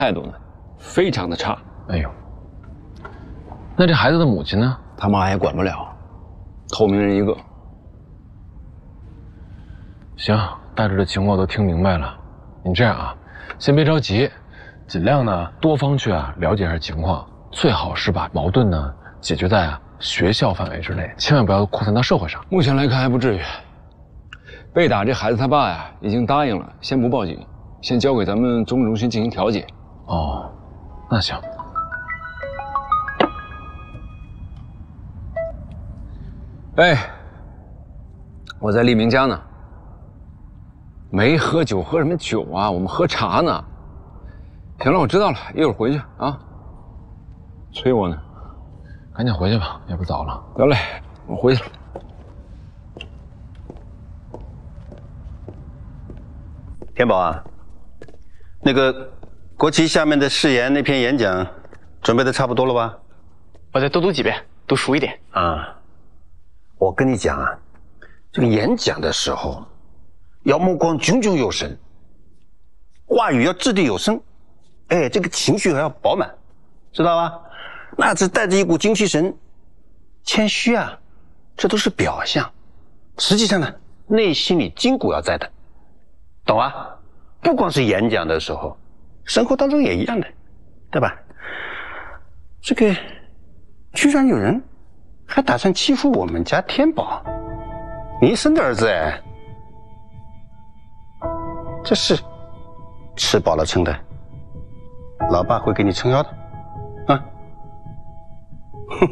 态度呢，非常的差。 哎呦，那这孩子的母亲呢？ 他妈也管不了，透明人一个。 行，大致的情况都听明白了。你这样啊，先别着急，尽量呢多方去了解一下情况，最好是把矛盾呢解决在学校范围之内，千万不要扩散到社会上。 目前来看还不至于。被打这孩子他爸呀，已经答应了，先不报警，先交给咱们综合中心进行调解。 哦，那行。 哎，我在立明家呢。没喝酒，喝什么酒啊？我们喝茶呢。行了，我知道了，一会儿回去啊。催我呢， 赶紧回去吧，也不早了。 得嘞，我回去了。 天宝啊，那个国旗下面的誓言那篇演讲，准备的差不多了吧？ 我再多读几遍，读熟一点啊。我跟你讲啊，这个演讲的时候，要目光炯炯有神，话语要掷地有声，哎，这个情绪还要饱满，知道吧？那只带着一股精气神，谦虚啊，这都是表象。实际上呢，内心里筋骨要在的，懂啊？不光是演讲的时候，生活当中也一样的，对吧？这个居然有人还打算欺负我们家天宝，你生的儿子哎，这是吃饱了撑的，老爸会给你撑腰的，啊！哼。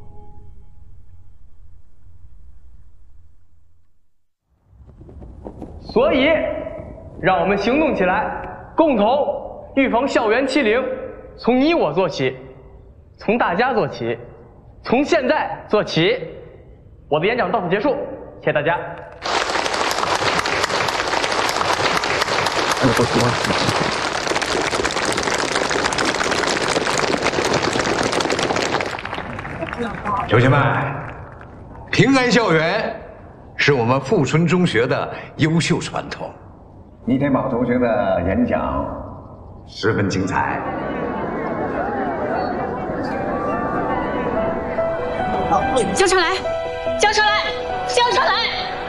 所以，让我们行动起来，共同预防校园欺凌。从你我做起，从大家做起，从现在做起。我的演讲到此结束，谢谢大家。 同学们，平安校园是我们富春中学的优秀传统。倪天宝同学的演讲十分精彩。 交车来，交车来，交车来！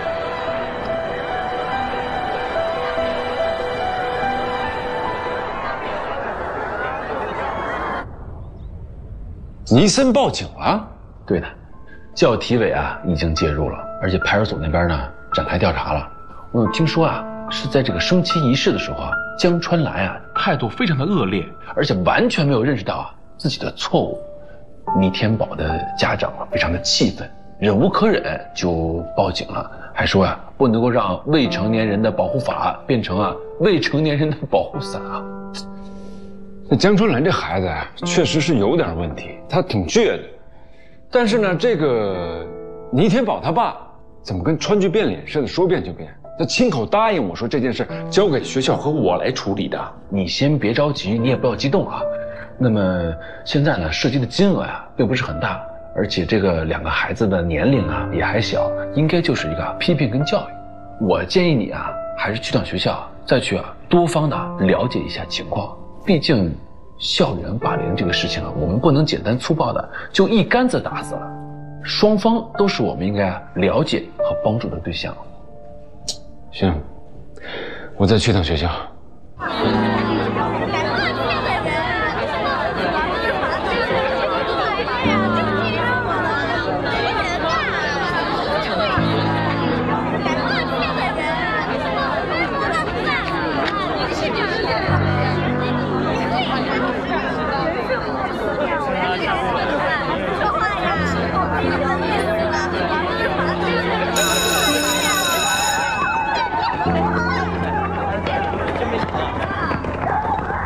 尼森报警了？ 对的，教体委已经介入了，而且派出所那边呢展开调查了。我有听说是在这个升旗仪式的时候江川来态度非常的恶劣，而且完全没有认识到自己的错误。倪天宝的家长非常的气愤，忍无可忍就报警了，还说不能够让未成年人的保护法变成未成年人的保护伞啊。 那江春兰这孩子确实是有点问题，他挺倔的。但是呢，这个倪天宝他爸怎么跟川剧变脸似的，说变就变？他亲口答应我说这件事交给学校和我来处理的。 你先别着急，你也不要激动啊。那么现在呢，涉及的金额并不是很大，而且这个两个孩子的年龄也还小，应该就是一个批评跟教育。我建议你还是去趟学校，再去多方的了解一下情况。毕竟校园霸凌这个事情我们不能简单粗暴的就一竿子打死了，双方都是我们应该了解和帮助的对象。 行，我再去趟学校。